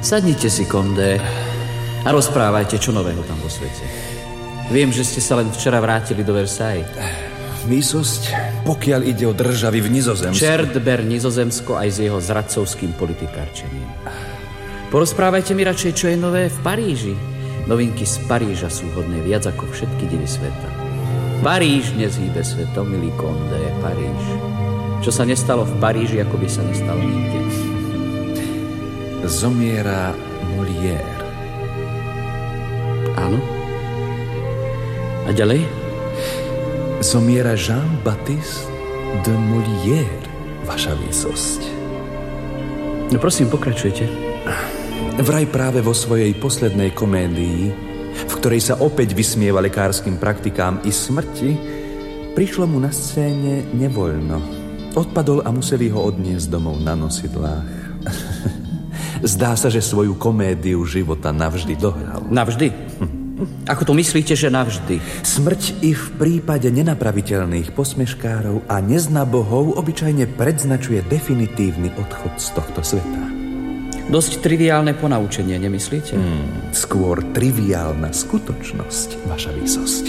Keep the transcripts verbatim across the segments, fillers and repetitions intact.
Sadnite si, Condé, a rozprávajte, čo nového tam vo svete. Viem, že ste sa len včera vrátili do Versailles. Výsosť, pokiaľ ide o državy v Nizozemsku. Čert ber Nizozemsko aj s jeho zradcovským politikárčením. Porozprávajte mi radšej, čo je nové v Paríži. Novinky z Paríža sú hodné viac ako všetky divy sveta. Paríž nezhýbe svetom, milý Condé, Paríž. Čo sa nestalo v Paríži, ako by sa nestalo nikde. Zomiera Molière. Áno. A ďalej? Zomiera Jean-Baptiste de Molière, vaša výsosť. No prosím, pokračujte. Vraj práve vo svojej poslednej komédii, v ktorej sa opäť vysmieva lekárskym praktikám i smrti, prišlo mu na scéne nevoľno. Odpadol a museli ho odniesť domov na nosidlách. Zdá sa, že svoju komédiu života navždy dohral. Navždy? Ako to myslíte, že navždy? Smrť i v prípade nenapraviteľných posmeškárov a neznabohov obyčajne predznačuje definitívny odchod z tohto sveta. Dosť triviálne ponaučenie, nemyslíte? Hmm, skôr triviálna skutočnosť, vaša výsosť.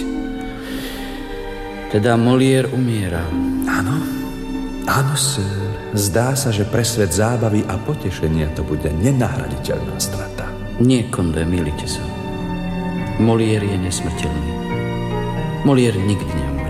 Teda Molière umiera. Áno, áno, sir. Zdá sa, že pre svet zábavy a potešenia to bude nenahraditeľná strata. Nie, Condé, mýlite sa. Molière je nesmrteľný. Molière nikdy neumie.